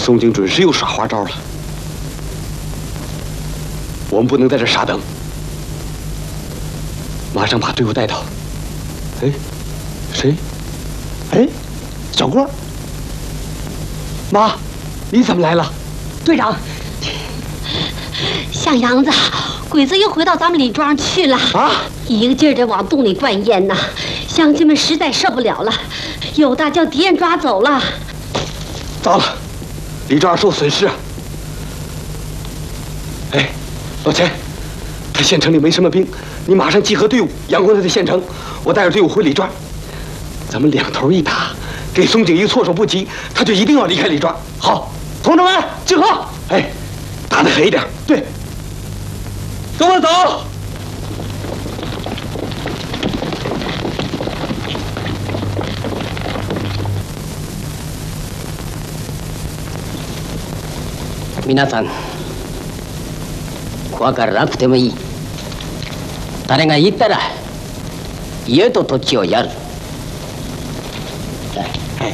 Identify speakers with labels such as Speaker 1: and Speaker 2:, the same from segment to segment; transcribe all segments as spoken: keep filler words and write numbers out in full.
Speaker 1: 宋景准是又耍花招了。我们不能在这傻等，马上把队伍带到。哎，谁？哎，小郭。妈，你怎么来了？
Speaker 2: 队长，向阳子，鬼子又回到咱们李庄去了啊！一个劲儿的往洞里灌烟呐，乡亲们实在受不了了，有的叫敌人抓走了。
Speaker 1: 糟了，李庄受损失啊！哎，老钱，他县城里没什么兵，你马上集合队伍，佯攻他的县城，我带着队伍回李庄。咱们两头一打，给松井一措手不及，他就一定要离开李庄。好，同志们集合！哎，打得狠一点。对，跟我走。
Speaker 3: 皆さん、怖がらなくてもいい。誰が言ったら家と土地をやる。哎，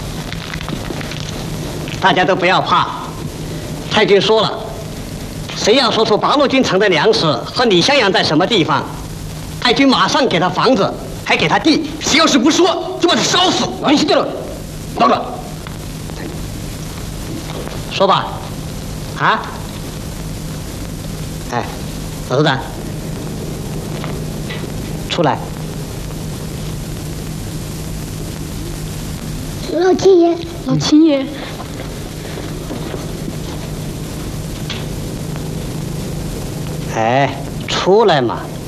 Speaker 3: 大家都不要怕，太君说了，谁要说出八路军城的粮食和李向阳在什么地方，太君马上给他房子，还给他地。谁要是不说，就把他烧死。安心了，老板，说吧。啊！哎，老头子，出来！
Speaker 2: 老亲爷，老亲爷，
Speaker 3: 哎，出来嘛！